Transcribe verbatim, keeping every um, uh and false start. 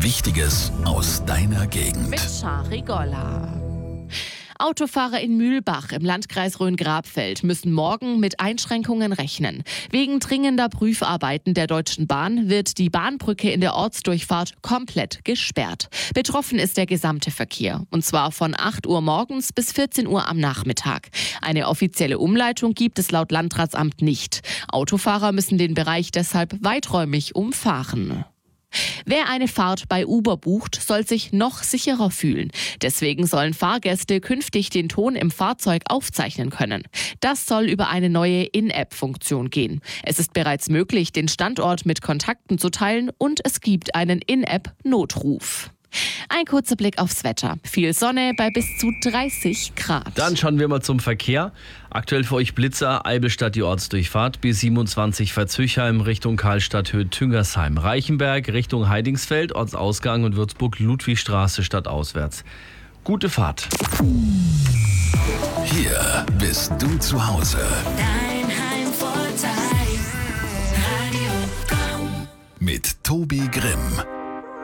Wichtiges aus deiner Gegend. Mit Shari Golla. Autofahrer in Mühlbach im Landkreis Rhön-Grabfeld müssen morgen mit Einschränkungen rechnen. Wegen dringender Prüfarbeiten der Deutschen Bahn wird die Bahnbrücke in der Ortsdurchfahrt komplett gesperrt. Betroffen ist der gesamte Verkehr. Und zwar von acht Uhr morgens bis vierzehn Uhr am Nachmittag. Eine offizielle Umleitung gibt es laut Landratsamt nicht. Autofahrer müssen den Bereich deshalb weiträumig umfahren. Wer eine Fahrt bei Uber bucht, soll sich noch sicherer fühlen. Deswegen sollen Fahrgäste künftig den Ton im Fahrzeug aufzeichnen können. Das soll über eine neue In-App-Funktion gehen. Es ist bereits möglich, den Standort mit Kontakten zu teilen und es gibt einen In-App-Notruf. Ein kurzer Blick aufs Wetter. Viel Sonne bei bis zu dreißig Grad. Dann schauen wir mal zum Verkehr. Aktuell für euch Blitzer, Eibelstadt die Ortsdurchfahrt, B siebenundzwanzig Verzüchheim Richtung Karlstadt-Höhe-Tüngersheim. Reichenberg Richtung Heidingsfeld, Ortsausgang und Würzburg-Ludwigstraße stadtauswärts. Gute Fahrt. Hier bist du zu Hause. Dein Heimvorteil. Radio Komm. Mit Tobi Grimm.